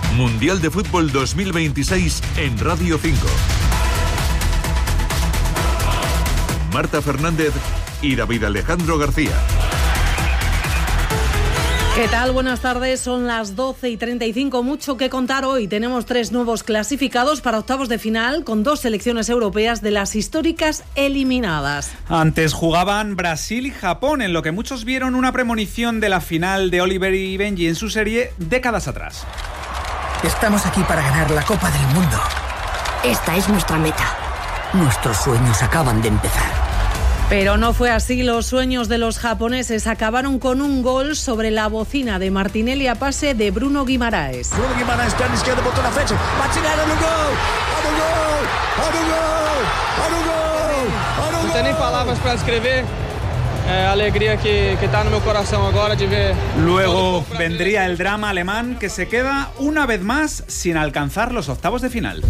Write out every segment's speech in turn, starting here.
Mundial de Fútbol 2026 en Radio 5. Marta Fernández y David Alejandro García. ¿Qué tal? Buenas tardes, son las 12:35, mucho que contar hoy. Tenemos 3 nuevos clasificados para octavos de final con 2 selecciones europeas de las históricas eliminadas. Antes jugaban Brasil y Japón, en lo que muchos vieron una premonición de la final de Oliver y Benji en su serie décadas atrás. Estamos aquí para ganar la Copa del Mundo. Esta es nuestra meta. Nuestros sueños acaban de empezar. Pero no fue así, los sueños de los japoneses acabaron con un gol sobre la bocina de Martinelli a pase de Bruno Guimaraes. Bruno Guimaraes, perna izquierda, botó la flecha. Martinelli, no gol! Não tenho nem palavras para escrever. A alegría que está en mi corazón ahora de ver. Luego vendría el drama alemán que se queda una vez más sin alcanzar los octavos de final.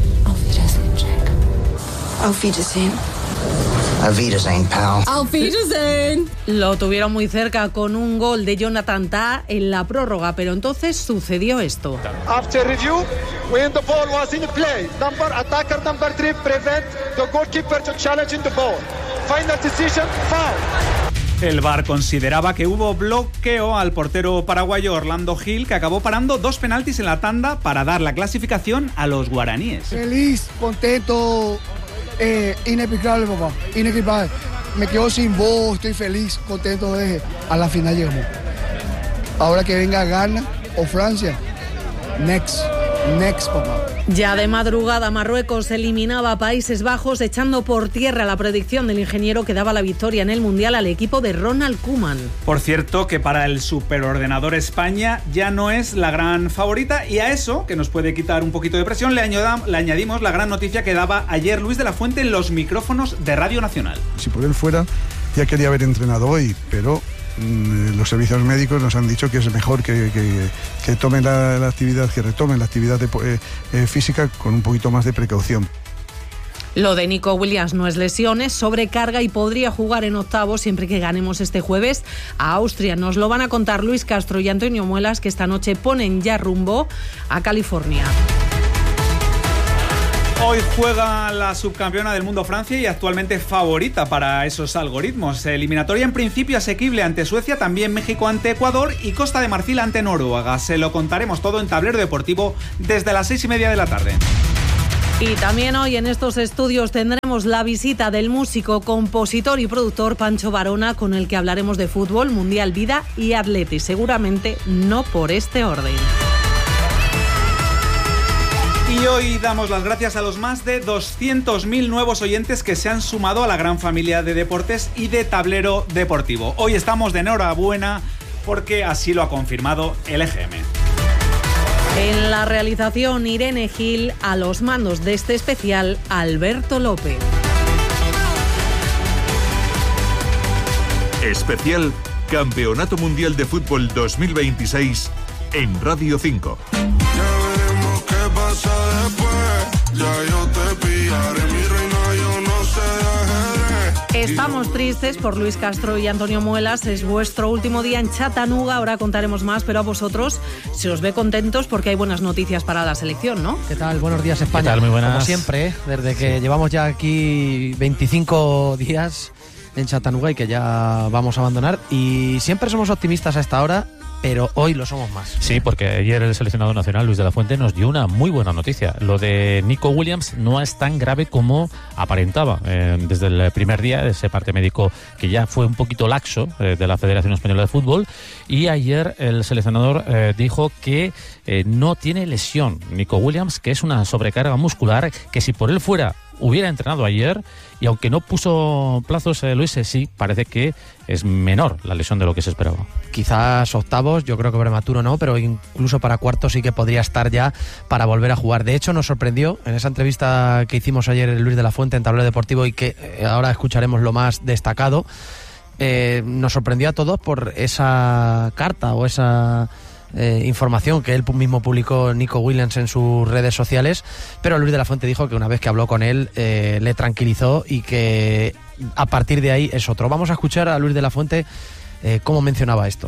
Auf Wiedersehen. Auf Wiedersehen, pal. Auf Wiedersehen. Lo tuvieron muy cerca con un gol de Jonathan Tah en la prórroga, pero entonces sucedió esto. After review, when the ball was in play, attacker number 3 prevent the goalkeeper to challenge the ball. Final decision, foul. El VAR consideraba que hubo bloqueo al portero paraguayo Orlando Gil, que acabó parando 2 penaltis en la tanda para dar la clasificación a los guaraníes. Feliz, contento, inexplicable, papá, inexplicable. Me quedo sin voz, estoy feliz, contento de a la final llegamos. Ahora que venga Ghana o Francia, next, papá. Ya de madrugada, Marruecos eliminaba a Países Bajos, echando por tierra la predicción del ingeniero que daba la victoria en el Mundial al equipo de Ronald Koeman. Por cierto, que para el superordenador España ya no es la gran favorita, y a eso, que nos puede quitar un poquito de presión, le añadimos la gran noticia que daba ayer Luis de la Fuente en los micrófonos de Radio Nacional. Si por él fuera, ya quería haber entrenado hoy, pero los servicios médicos nos han dicho que es mejor que tomen la actividad, que retomen la actividad física con un poquito más de precaución. Lo de Nico Williams no es lesión, es sobrecarga y podría jugar en octavos siempre que ganemos este jueves a Austria. Nos lo van a contar Luis Castro y Antonio Muelas, que esta noche ponen ya rumbo a California. Hoy juega la subcampeona del mundo Francia y actualmente favorita para esos algoritmos. Eliminatoria en principio asequible ante Suecia, también México ante Ecuador y Costa de Marfil ante Noruega. Se lo contaremos todo en Tablero Deportivo desde las 6:30 de la tarde. Y también hoy en estos estudios tendremos la visita del músico, compositor y productor Pancho Varona, con el que hablaremos de fútbol, mundial, vida y atleti. Seguramente no por este orden. Y hoy damos las gracias a los más de 200.000 nuevos oyentes que se han sumado a la gran familia de deportes y de Tablero Deportivo. Hoy estamos de enhorabuena porque así lo ha confirmado el EGM. En la realización, Irene Gil, a los mandos de este especial, Alberto López. Especial Campeonato Mundial de Fútbol 2026 en Radio 5. Estamos tristes por Luis Castro y Antonio Muelas. Es vuestro último día en Chattanooga. Ahora contaremos más, pero a vosotros se os ve contentos porque hay buenas noticias para la selección, ¿no? ¿Qué tal? Buenos días, España. ¿Qué tal? Muy buenas. Como siempre, desde que llevamos ya aquí 25 días en Chattanooga y que ya vamos a abandonar. Y siempre somos optimistas a esta hora, pero hoy lo somos más. Sí, porque ayer el seleccionador nacional, Luis de la Fuente, nos dio una muy buena noticia. Lo de Nico Williams no es tan grave como aparentaba desde el primer día, de ese parte médico que ya fue un poquito laxo de la Federación Española de Fútbol. Y ayer el seleccionador dijo que no tiene lesión Nico Williams, que es una sobrecarga muscular, que si por él fuera hubiera entrenado ayer, y aunque no puso plazos, Luis, sí, parece que es menor la lesión de lo que se esperaba. Quizás octavos, yo creo que prematuro no, pero incluso para cuartos sí que podría estar ya para volver a jugar. De hecho, nos sorprendió en esa entrevista que hicimos ayer Luis de la Fuente en Tablero Deportivo y que ahora escucharemos lo más destacado. Nos sorprendió a todos por esa carta o esa información que él mismo publicó, Nico Williams, en sus redes sociales, pero Luis de la Fuente dijo que una vez que habló con él le tranquilizó y que a partir de ahí es otro. Vamos a escuchar a Luis de la Fuente cómo mencionaba esto.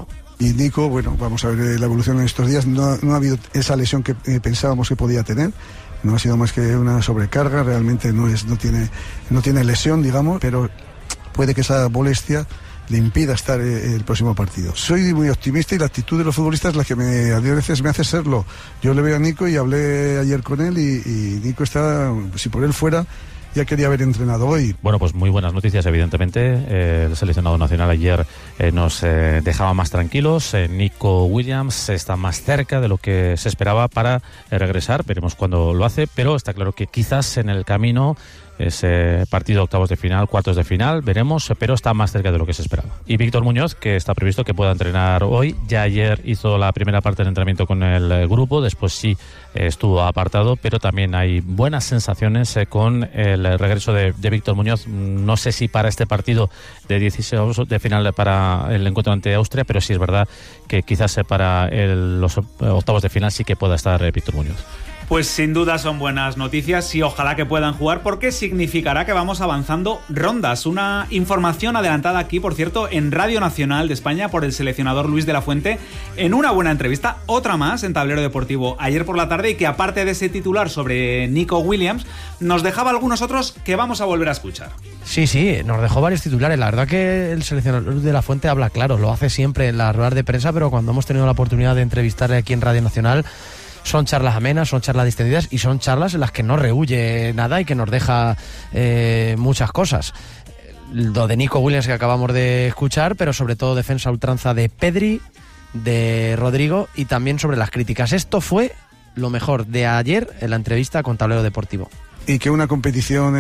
Y Nico, bueno, vamos a ver la evolución en estos días. No ha habido esa lesión que pensábamos que podía tener. No ha sido más que una sobrecarga, realmente no tiene lesión, digamos, pero puede que esa molestia le impida estar el próximo partido. Soy muy optimista y la actitud de los futbolistas es la que a veces me hace serlo. Yo le veo a Nico y hablé ayer con él y Nico está, si por él fuera, ya quería haber entrenado hoy. Bueno, pues muy buenas noticias, evidentemente. El seleccionado nacional ayer nos dejaba más tranquilos. Nico Williams está más cerca de lo que se esperaba para regresar. Veremos cuándo lo hace, pero está claro que quizás en el camino ese partido octavos de final, cuartos de final, veremos, pero está más cerca de lo que se esperaba. Y Víctor Muñoz, que está previsto que pueda entrenar hoy, ya ayer hizo la primera parte del entrenamiento con el grupo, después sí estuvo apartado, pero también hay buenas sensaciones con el regreso de Víctor Muñoz. No sé si para este partido de 16 de final para el encuentro ante Austria, pero sí es verdad que quizás para los octavos de final sí que pueda estar Víctor Muñoz. Pues sin duda son buenas noticias y ojalá que puedan jugar, porque significará que vamos avanzando rondas. Una información adelantada aquí, por cierto, en Radio Nacional de España por el seleccionador Luis de la Fuente, en una buena entrevista, otra más en Tablero Deportivo ayer por la tarde, y que aparte de ese titular sobre Nico Williams, nos dejaba algunos otros que vamos a volver a escuchar. Sí, nos dejó varios titulares. La verdad que el seleccionador Luis de la Fuente habla claro, lo hace siempre en las ruedas de prensa, pero cuando hemos tenido la oportunidad de entrevistarle aquí en Radio Nacional, son charlas amenas, son charlas distendidas y son charlas en las que no rehúye nada y que nos deja muchas cosas. Lo de Nico Williams que acabamos de escuchar, pero sobre todo defensa a ultranza de Pedri, de Rodrigo, y también sobre las críticas. Esto fue lo mejor de ayer en la entrevista con Tablero Deportivo. Y que una competición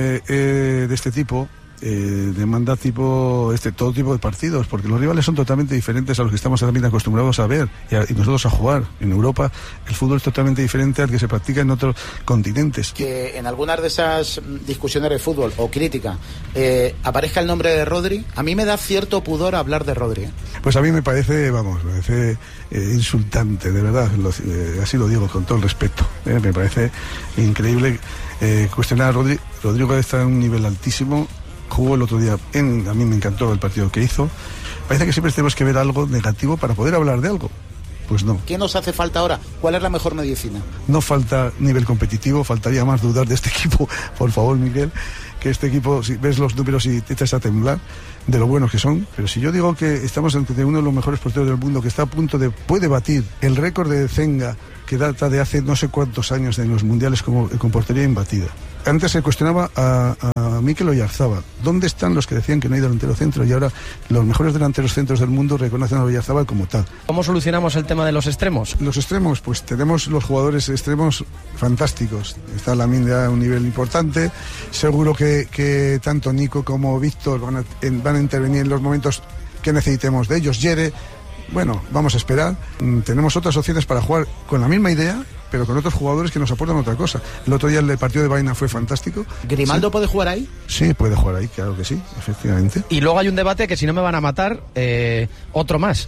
de este tipo demanda todo tipo de partidos, porque los rivales son totalmente diferentes a los que estamos también acostumbrados a ver y nosotros a jugar. En Europa el fútbol es totalmente diferente al que se practica en otros continentes. Que en algunas de esas discusiones de fútbol o crítica aparezca el nombre de Rodri, a mí me da cierto pudor hablar de Rodri. Pues a mí me parece insultante, de verdad, así lo digo con todo el respeto. Me parece increíble cuestionar a Rodri. Rodrigo está en un nivel altísimo. Jugó el otro día, a mí me encantó el partido que hizo. Parece que siempre tenemos que ver algo negativo para poder hablar de algo. Pues no. ¿Qué nos hace falta ahora? ¿Cuál es la mejor medicina? No falta nivel competitivo, faltaría más dudar de este equipo, por favor, Miguel, que este equipo, si ves los números y te echas a temblar de lo buenos que son. Pero si yo digo que estamos ante uno de los mejores porteros del mundo, que está a punto puede batir el récord de Zenga, que data de hace no sé cuántos años en los mundiales con portería imbatida. Antes se cuestionaba a Mikel Oyarzabal. ¿Dónde están los que decían que no hay delantero centro? Y ahora los mejores delanteros centros del mundo reconocen a Oyarzabal como tal. ¿Cómo solucionamos el tema de los extremos? Los extremos, pues tenemos los jugadores extremos fantásticos. Está Lamine a un nivel importante. Seguro que tanto Nico como Víctor van a intervenir en los momentos que necesitemos de ellos. Yere, bueno, vamos a esperar. Tenemos otras opciones para jugar con la misma idea, pero con otros jugadores que nos aportan otra cosa. El otro día el partido de Baena fue fantástico. ¿Grimaldo ¿Sí? ¿Puede jugar ahí? Sí, puede jugar ahí, claro que sí, efectivamente. Y luego hay un debate que, si no me van a matar, otro más.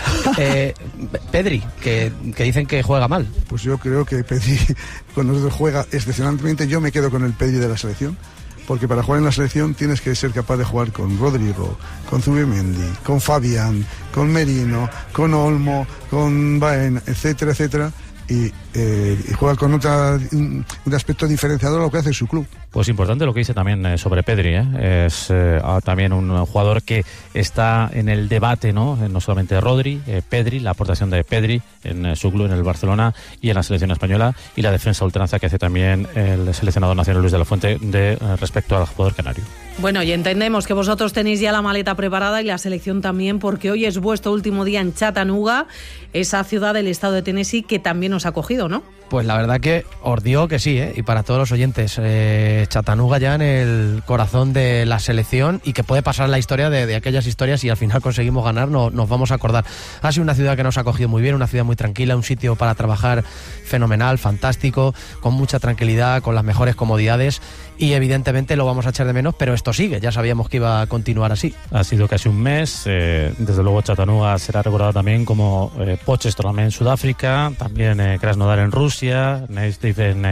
Pedri, que dicen que juega mal. Pues yo creo que Pedri, cuando juega excepcionalmente, yo me quedo con el Pedri de la selección. Porque para jugar en la selección tienes que ser capaz de jugar con Rodrigo, con Zubimendi, con Fabián, con Merino, con Olmo, con Baena, etcétera, etcétera. Y juega con un aspecto diferenciador a lo que hace su club. Pues importante lo que dice también sobre Pedri, es también un jugador que está en el debate, no solamente Rodri, Pedri, la aportación de Pedri en su club, en el Barcelona y en la selección española, y la defensa ultranza que hace también el seleccionador nacional Luis de la Fuente respecto al jugador canario. Bueno, y entendemos que vosotros tenéis ya la maleta preparada y la selección también, porque hoy es vuestro último día en Chattanooga, esa ciudad del estado de Tennessee que también os ha acogido, ¿no? Pues la verdad que os digo que sí, y para todos los oyentes, Chattanooga ya en el corazón de la selección, y que puede pasar la historia de aquellas historias, y al final conseguimos ganar, nos vamos a acordar. Ha sido una ciudad que nos ha acogido muy bien, una ciudad muy tranquila, un sitio para trabajar fenomenal, fantástico, con mucha tranquilidad, con las mejores comodidades, y evidentemente lo vamos a echar de menos, pero esto sigue, ya sabíamos que iba a continuar así. Ha sido casi un mes, desde luego Chattanooga será recordado también como Potchefstroom en Sudáfrica, también Krasnodar en Rusia, Neystev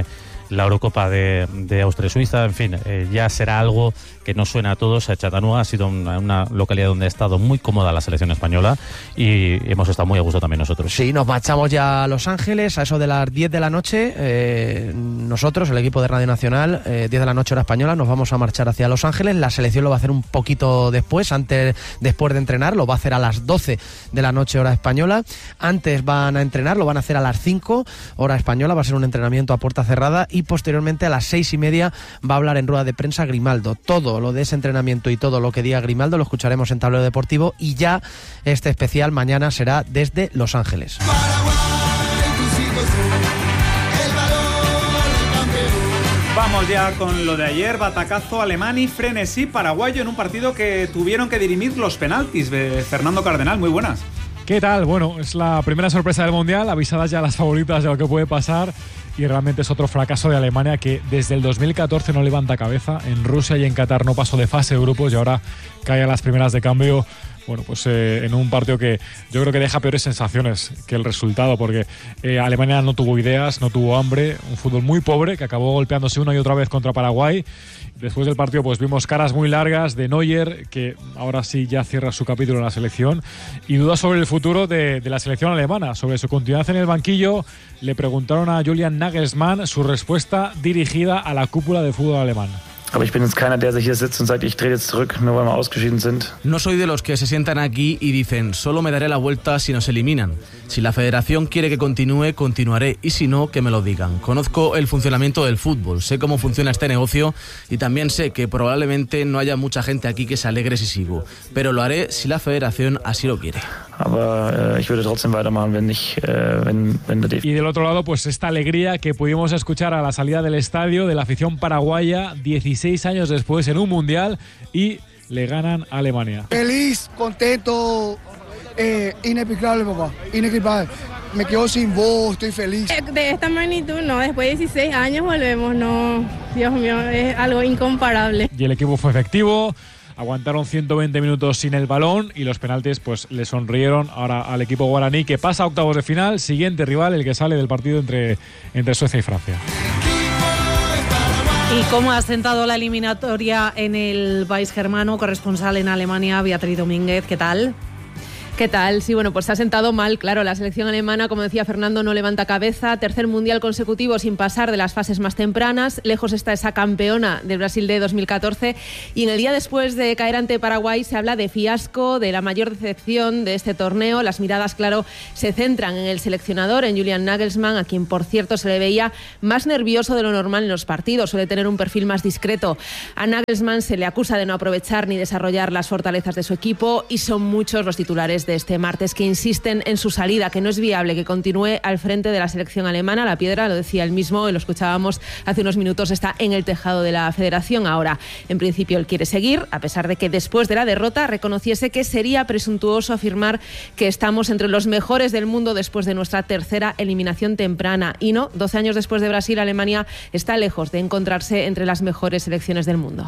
la Eurocopa de Austria y Suiza, en fin, ya será algo que nos suena a todos. Chattanooga ha sido una localidad donde ha estado muy cómoda la selección española y hemos estado muy a gusto también nosotros. Sí, nos marchamos ya a Los Ángeles a eso de las 10 de la noche. Nosotros, el equipo de Radio Nacional, 10 de la noche hora española, nos vamos a marchar hacia Los Ángeles. La selección lo va a hacer un poquito después de entrenar, lo va a hacer a las 12 de la noche hora española. Antes van a entrenar, lo van a hacer a las 5 hora española, va a ser un entrenamiento a puerta cerrada y posteriormente a las 6:30 va a hablar en rueda de prensa Grimaldo. Todo lo de ese entrenamiento y todo lo que diga Grimaldo lo escucharemos en Tablero Deportivo y ya este especial mañana será desde Los Ángeles. Vamos ya con lo de ayer, batacazo alemán y frenesí paraguayo en un partido que tuvieron que dirimir los penaltis. Fernando Cardenal, muy buenas. ¿Qué tal? Bueno, es la primera sorpresa del Mundial, avisadas ya las favoritas de lo que puede pasar y realmente es otro fracaso de Alemania que desde el 2014 no levanta cabeza. En Rusia y en Qatar no pasó de fase de grupos y ahora cae a las primeras de cambio. Bueno, pues en un partido que yo creo que deja peores sensaciones que el resultado, porque Alemania no tuvo ideas, no tuvo hambre, un fútbol muy pobre que acabó golpeándose una y otra vez contra Paraguay. Después del partido pues vimos caras muy largas de Neuer, que ahora sí ya cierra su capítulo en la selección, y dudas sobre el futuro de la selección alemana, sobre su continuidad en el banquillo. Le preguntaron a Julian Nagelsmann, su respuesta dirigida a la cúpula del fútbol alemán. Aber ich bin jetzt keiner, der sich hier sitzt und sagt, ich trete jetzt zurück, nur weil wir ausgeschieden sind. No soy de los que se sientan aquí y dicen, solo me daré la vuelta si nos eliminan. Si la federación quiere que continúe, continuaré, y si no, que me lo digan. Conozco el funcionamiento del fútbol, sé cómo funciona este negocio y también sé que probablemente no haya mucha gente aquí que se alegre si sigo, pero lo haré si la federación así lo quiere. Aber ich würde trotzdem weitermachen, Y del otro lado, pues esta alegría que pudimos escuchar a la salida del estadio de la afición paraguaya 16 años después en un mundial y le ganan a Alemania. Feliz, contento, inexplicable, papá, inexplicable. Me quedo sin voz, estoy feliz. De esta magnitud, no, después de 16 años volvemos, no, Dios mío, es algo incomparable. Y el equipo fue efectivo. Aguantaron 120 minutos sin el balón y los penaltis pues le sonrieron ahora al equipo guaraní, que pasa a octavos de final. Siguiente rival, el que sale del partido entre Suecia y Francia. ¿Y cómo ha sentado la eliminatoria en el país germano? Corresponsal en Alemania, Beatriz Domínguez, ¿qué tal? ¿Qué tal? Sí, bueno, pues se ha sentado mal, claro. La selección alemana, como decía Fernando, no levanta cabeza. Tercer mundial consecutivo sin pasar de las fases más tempranas. Lejos está esa campeona del Brasil de 2014. Y en el día después de caer ante Paraguay se habla de fiasco, de la mayor decepción de este torneo. Las miradas, claro, se centran en el seleccionador, en Julian Nagelsmann, a quien, por cierto, se le veía más nervioso de lo normal en los partidos. Suele tener un perfil más discreto. A Nagelsmann se le acusa de no aprovechar ni desarrollar las fortalezas de su equipo y son muchos los titulares de este martes que insisten en su salida, que no es viable que continúe al frente de la selección alemana. La piedra, lo decía él mismo y lo escuchábamos hace unos minutos, está en el tejado de la federación ahora. En principio él quiere seguir, a pesar de que después de la derrota reconociese que sería presuntuoso afirmar que estamos entre los mejores del mundo después de nuestra tercera eliminación temprana. Y no, 12 años después de Brasil, Alemania está lejos de encontrarse entre las mejores selecciones del mundo.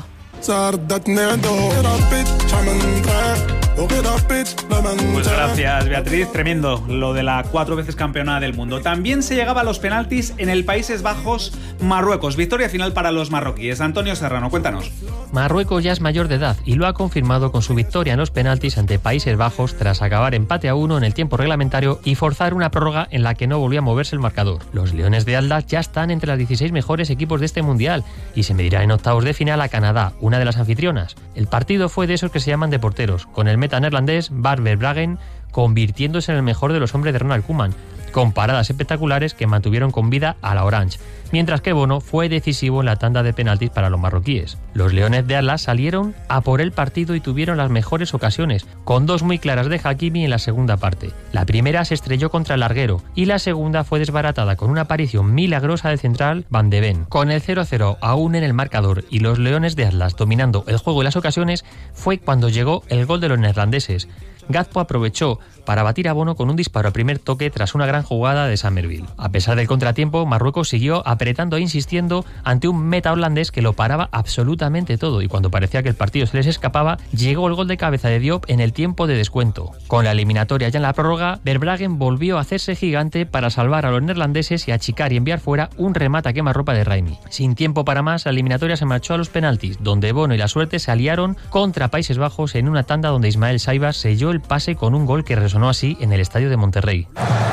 Pues gracias, Beatriz. Tremendo lo de la 4 veces campeona del mundo. También se llegaba a los penaltis en el Países Bajos, Marruecos. Victoria final para los marroquíes. Antonio Serrano, cuéntanos. Marruecos ya es mayor de edad y lo ha confirmado con su victoria en los penaltis ante Países Bajos tras acabar empate a 1 en el tiempo reglamentario y forzar una prórroga en la que no volvió a moverse el marcador. Los Leones de Atlas ya están entre los 16 mejores equipos de este mundial y se medirán en octavos de final a Canadá, una de las anfitrionas. El partido fue de esos que se llaman de porteros, con el meta neerlandés Bart Verbragen convirtiéndose en el mejor de los hombres de Ronald Koeman, con paradas espectaculares que mantuvieron con vida a la Orange, mientras que Bono fue decisivo en la tanda de penaltis para los marroquíes. Los Leones de Atlas salieron a por el partido y tuvieron las mejores ocasiones, con dos muy claras de Hakimi en la segunda parte. La primera se estrelló contra el larguero y la segunda fue desbaratada con una aparición milagrosa del central Van de Ven. Con el 0-0 aún en el marcador y los Leones de Atlas dominando el juego y las ocasiones, fue cuando llegó el gol de los neerlandeses. Gazpo aprovechó para batir a Bono con un disparo a primer toque tras una gran jugada de Summerville. A pesar del contratiempo, Marruecos siguió apretando e insistiendo ante un meta holandés que lo paraba absolutamente todo, y cuando parecía que el partido se les escapaba, llegó el gol de cabeza de Diop en el tiempo de descuento. Con la eliminatoria ya en la prórroga, Verbruggen volvió a hacerse gigante para salvar a los neerlandeses y achicar y enviar fuera un remate a quemarropa de Raimi. Sin tiempo para más, la eliminatoria se marchó a los penaltis, donde Bono y la suerte se aliaron contra Países Bajos en una tanda donde Ismael Saibas selló el pase con un gol que resonó así en el estadio de Monterrey.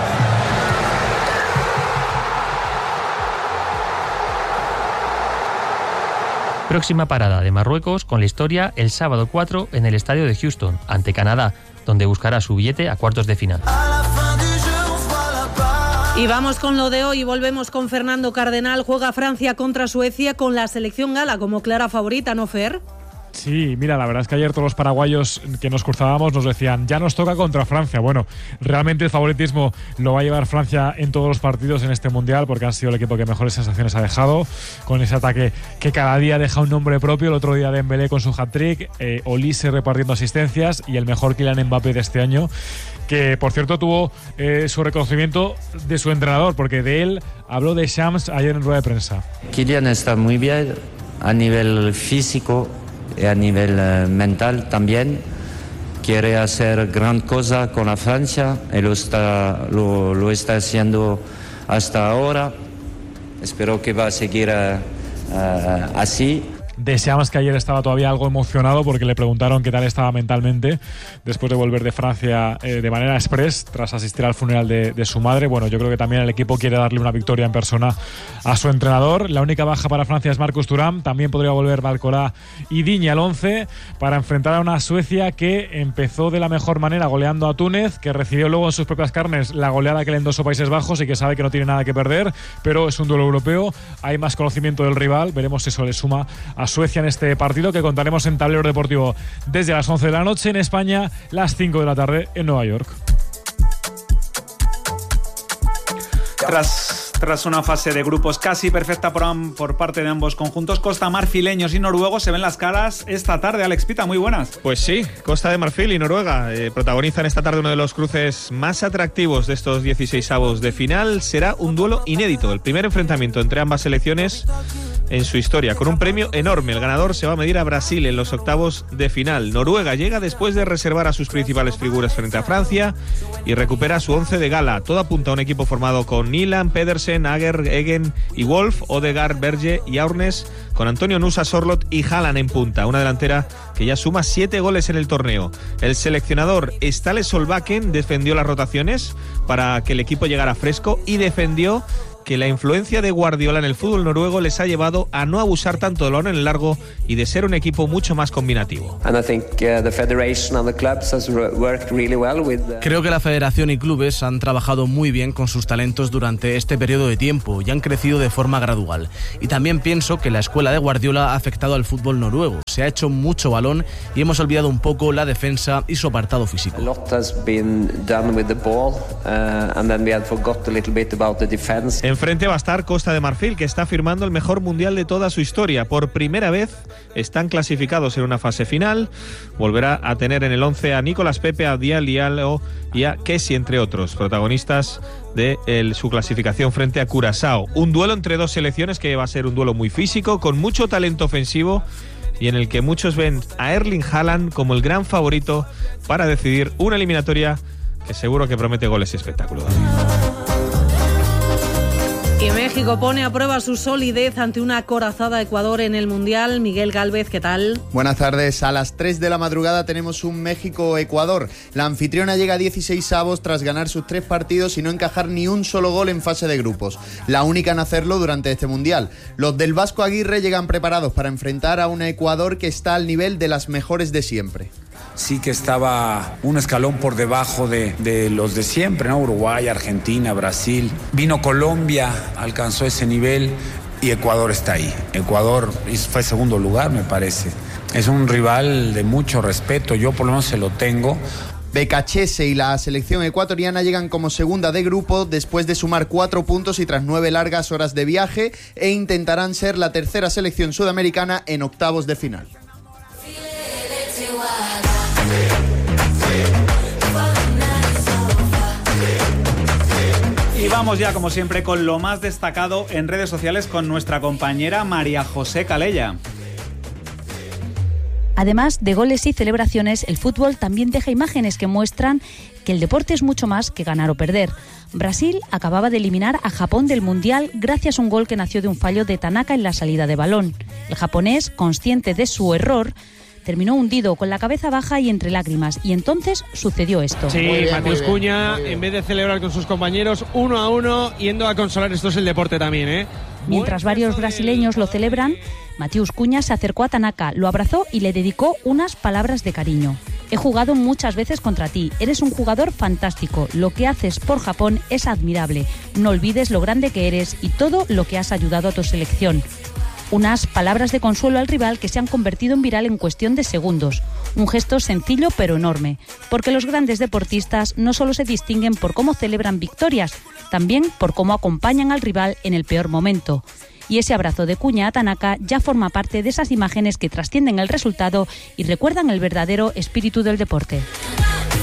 Próxima parada de Marruecos con la historia el sábado 4 en el estadio de Houston, ante Canadá, donde buscará su billete a cuartos de final. Y vamos con lo de hoy, volvemos con Fernando Cardenal. Juega Francia contra Suecia con la selección gala como clara favorita, ¿no, Fer? Sí, mira, la verdad es que ayer todos los paraguayos que nos cruzábamos nos decían, ya nos toca contra Francia. Bueno, realmente el favoritismo lo va a llevar Francia en todos los partidos en este Mundial, porque han sido el equipo que mejores sensaciones ha dejado, con ese ataque que cada día deja un nombre propio. El otro día Dembélé con su hat-trick, Olise repartiendo asistencias y el mejor Kylian Mbappé de este año, que por cierto tuvo su reconocimiento de su entrenador, porque de él habló de Shams ayer en rueda de prensa. Kylian está muy bien a nivel físico y a nivel mental también. Quiere hacer gran cosa con la Francia y lo está haciendo hasta ahora. Espero que va a seguir así. Deseamos que ayer estaba todavía algo emocionado porque le preguntaron qué tal estaba mentalmente después de volver de Francia de manera express tras asistir al funeral de su madre. Bueno, yo creo que también el equipo quiere darle una victoria en persona a su entrenador. La única baja para Francia es Marcus Thuram. También podría volver Barcola y Digne al 11 para enfrentar a una Suecia que empezó de la mejor manera goleando a Túnez, que recibió luego en sus propias carnes la goleada que le endosó Países Bajos y que sabe que no tiene nada que perder, pero es un duelo europeo. Hay más conocimiento del rival. Veremos si eso le suma a Suecia en este partido que contaremos en Tablero Deportivo desde las 11 de la noche en España, las 5 de la tarde en Nueva York. Tras una fase de grupos casi perfecta por parte de ambos conjuntos, costamarfileños y noruegos se ven las caras esta tarde. Alex Pita, muy buenas. Pues sí, Costa de Marfil y Noruega protagonizan esta tarde uno de los cruces más atractivos de estos 16avos de final. Será un duelo inédito, el primer enfrentamiento entre ambas selecciones en su historia, con un premio enorme. El ganador se va a medir a Brasil en los octavos de final. Noruega llega después de reservar a sus principales figuras frente a Francia y recupera su 11 de gala. Todo apunta a un equipo formado con Nyland, Pedersen, Ager, Eggen y Wolf, Odegaard, Berge y Aurnes, con Antonio Nusa, Sorloth y Haaland en punta. Una delantera que ya suma 7 goles en el torneo. El seleccionador Ståle Solbakken defendió las rotaciones para que el equipo llegara fresco y defendió que la influencia de Guardiola en el fútbol noruego les ha llevado a no abusar tanto del balón en el largo y de ser un equipo mucho más combinativo. Creo que la federación y clubes han trabajado muy bien con sus talentos durante este periodo de tiempo y han crecido de forma gradual. Y también pienso que la escuela de Guardiola ha afectado al fútbol noruego. Se ha hecho mucho balón y hemos olvidado un poco la defensa y su apartado físico. Enfrente va a estar Costa de Marfil, que está firmando el mejor mundial de toda su historia. Por primera vez están clasificados en una fase final. Volverá a tener en el 11 a Nicolás Pepe, a Diallo y a Kessie, entre otros, protagonistas de su clasificación frente a Curazao. Un duelo entre dos selecciones que va a ser un duelo muy físico, con mucho talento ofensivo y en el que muchos ven a Erling Haaland como el gran favorito para decidir una eliminatoria que seguro que promete goles y espectáculo. Y México pone a prueba su solidez ante una acorazada Ecuador en el Mundial. Miguel Gálvez, ¿qué tal? Buenas tardes. A las 3 de la madrugada tenemos un México-Ecuador. La anfitriona llega a 16avos tras ganar sus 3 partidos y no encajar ni un solo gol en fase de grupos. La única en hacerlo durante este Mundial. Los del Vasco Aguirre llegan preparados para enfrentar a un Ecuador que está al nivel de las mejores de siempre. Sí que estaba un escalón por debajo de los de siempre, ¿no? Uruguay, Argentina, Brasil. Vino Colombia, alcanzó ese nivel y Ecuador está ahí. Ecuador fue segundo lugar, me parece. Es un rival de mucho respeto, yo por lo menos se lo tengo. Becachese y la selección ecuatoriana llegan como segunda de grupo después de sumar 4 puntos y tras 9 largas horas de viaje e intentarán ser la tercera selección sudamericana en octavos de final. Y vamos ya, como siempre, con lo más destacado en redes sociales con nuestra compañera María José Calella. Además de goles y celebraciones, el fútbol también deja imágenes que muestran que el deporte es mucho más que ganar o perder. Brasil acababa de eliminar a Japón del Mundial gracias a un gol que nació de un fallo de Tanaka en la salida de balón. El japonés, consciente de su error, terminó hundido con la cabeza baja y entre lágrimas, y entonces sucedió esto. Sí, Matheus Cunha, en vez de celebrar con sus compañeros 1-1, yendo a consolar. Esto es el deporte también, ¿eh? Mientras varios brasileños lo celebran, Matheus Cunha se acercó a Tanaka, lo abrazó y le dedicó unas palabras de cariño. He jugado muchas veces contra ti, eres un jugador fantástico, lo que haces por Japón es admirable, no olvides lo grande que eres y todo lo que has ayudado a tu selección. Unas palabras de consuelo al rival que se han convertido en viral en cuestión de segundos. Un gesto sencillo pero enorme, porque los grandes deportistas no solo se distinguen por cómo celebran victorias, también por cómo acompañan al rival en el peor momento. Y ese abrazo de Cunha a Tanaka ya forma parte de esas imágenes que trascienden el resultado y recuerdan el verdadero espíritu del deporte.